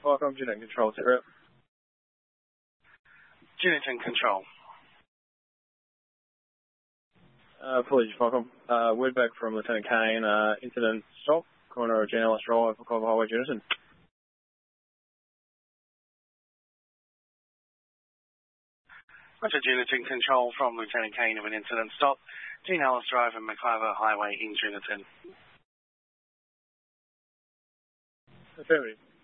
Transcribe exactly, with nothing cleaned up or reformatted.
Welcome, Genetton Control, sit rep. Genetton Control. Uh, apologies, Welcome. Uh, word back from Lieutenant Kane, uh, incident stop, corner of G N L S Drive, Culver Highway, Genetton. Roger, Genetton Control from Lieutenant Kane of an incident stop, G N L S Drive and McIver Highway in Genetton. Affirmative.